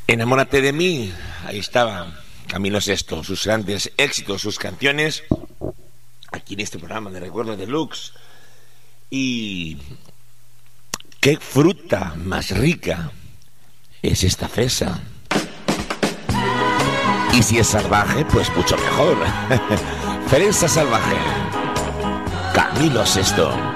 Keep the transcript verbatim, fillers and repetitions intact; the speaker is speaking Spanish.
Enamórate de mí, ahí estaba Camilo Sesto, sus grandes éxitos, sus canciones, aquí en este programa de Recuerdos Deluxe. Y qué fruta más rica es esta fresa. Y si es salvaje, pues mucho mejor. Fresa salvaje, Camilo Sesto.